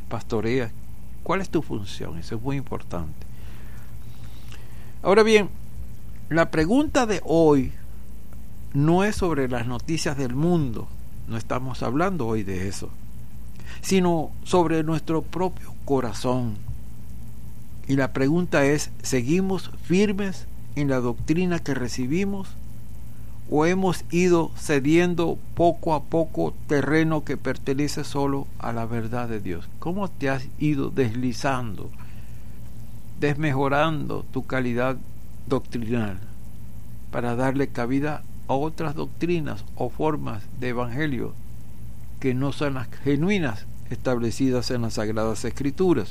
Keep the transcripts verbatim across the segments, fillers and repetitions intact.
pastoreas? ¿Cuál es tu función? Eso es muy importante. Ahora bien, la pregunta de hoy no es sobre las noticias del mundo, no estamos hablando hoy de eso, sino sobre nuestro propio corazón. Y la pregunta es, ¿seguimos firmes en la doctrina que recibimos? ¿O hemos ido cediendo poco a poco terreno que pertenece solo a la verdad de Dios? ¿Cómo te has ido deslizando, desmejorando tu calidad doctrinal para darle cabida a otras doctrinas o formas de evangelio que no son las genuinas establecidas en las Sagradas Escrituras?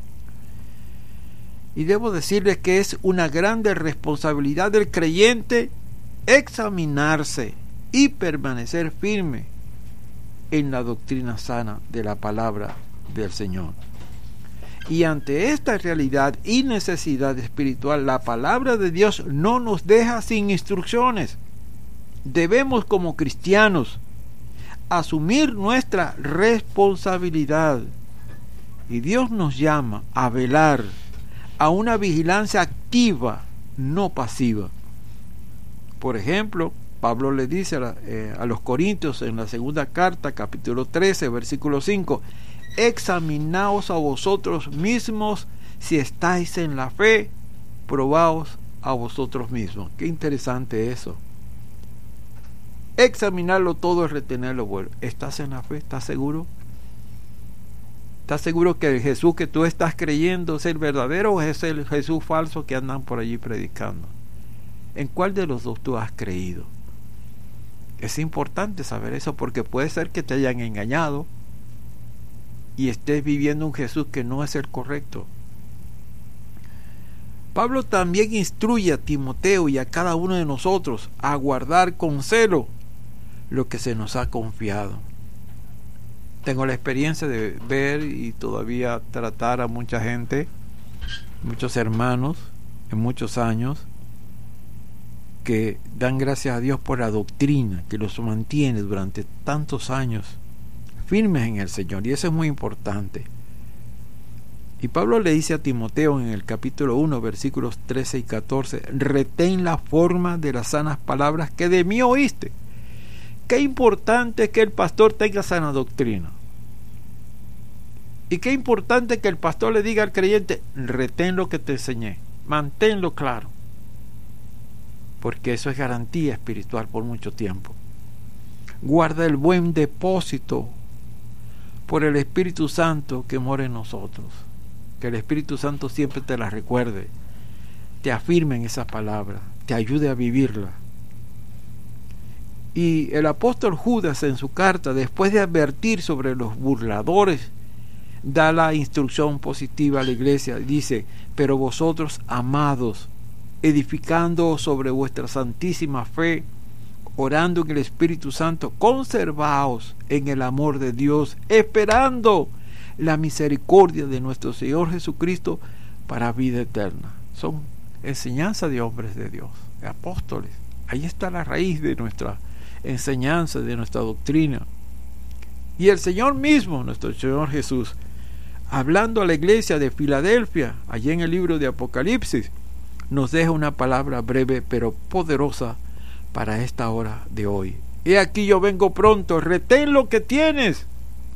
Y debo decirles que es una grande responsabilidad del creyente examinarse y permanecer firme en la doctrina sana de la palabra del Señor. Y ante esta realidad y necesidad espiritual, la palabra de Dios no nos deja sin instrucciones. Debemos, como cristianos, asumir nuestra responsabilidad. Y Dios nos llama a velar, a una vigilancia activa, no pasiva. Por ejemplo, Pablo le dice a, eh, a los Corintios en la segunda carta, capítulo trece, versículo cinco: examinaos a vosotros mismos si estáis en la fe, probaos a vosotros mismos. Qué interesante eso. Examinarlo todo es retener lo bueno. ¿Estás en la fe? ¿Estás seguro? ¿Estás seguro que el Jesús que tú estás creyendo es el verdadero o es el Jesús falso que andan por allí predicando? ¿En cuál de los dos tú has creído? Es importante saber eso, porque puede ser que te hayan engañado y estés viviendo un Jesús que no es el correcto. Pablo también instruye a Timoteo y a cada uno de nosotros a guardar con celo lo que se nos ha confiado. Tengo la experiencia de ver y todavía tratar a mucha gente, muchos hermanos en muchos años, que dan gracias a Dios por la doctrina que los mantiene durante tantos años firmes en el Señor, y eso es muy importante. Y Pablo le dice a Timoteo en el capítulo uno, versículos trece y catorce: retén la forma de las sanas palabras que de mí oíste. Qué importante es que el pastor tenga sana doctrina. Y qué importante que el pastor le diga al creyente: retén lo que te enseñé, manténlo claro, porque eso es garantía espiritual por mucho tiempo. Guarda el buen depósito por el Espíritu Santo que mora en nosotros. Que el Espíritu Santo siempre te la recuerde, te afirme en esa palabra, te ayude a vivirla. Y el apóstol Judas, en su carta, después de advertir sobre los burladores, da la instrucción positiva a la iglesia. Dice: pero vosotros, amados, edificando sobre vuestra santísima fe, orando en el Espíritu Santo, conservaos en el amor de Dios, esperando la misericordia de nuestro Señor Jesucristo para vida eterna. Son enseñanzas de hombres de Dios, de apóstoles. Ahí está la raíz de nuestra enseñanza, de nuestra doctrina. Y el Señor mismo, nuestro Señor Jesús, hablando a la iglesia de Filadelfia, allí en el libro de Apocalipsis, nos deja una palabra breve pero poderosa para esta hora de hoy. He aquí yo vengo pronto, retén lo que tienes.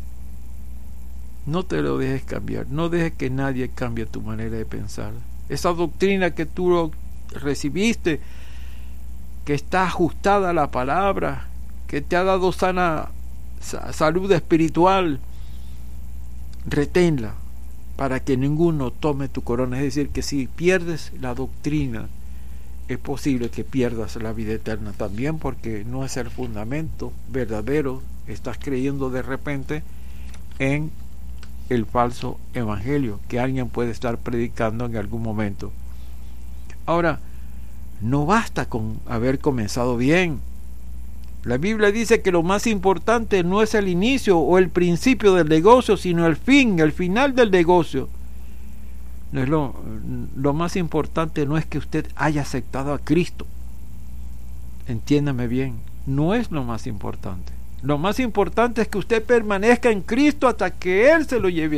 No te lo dejes cambiar, no dejes que nadie cambie tu manera de pensar. Esa doctrina que tú recibiste, que está ajustada a la palabra, que te ha dado sana salud espiritual, reténla para que ninguno tome tu corona. Es decir, que si pierdes la doctrina, es posible que pierdas la vida eterna también, porque no es el fundamento verdadero. Estás creyendo de repente en el falso evangelio que alguien puede estar predicando en algún momento. Ahora, no basta con haber comenzado bien. La Biblia dice que lo más importante no es el inicio o el principio del negocio, sino el fin, el final del negocio. No es lo, lo más importante no es que usted haya aceptado a Cristo. Entiéndame bien, no es lo más importante. Lo más importante es que usted permanezca en Cristo hasta que Él se lo lleve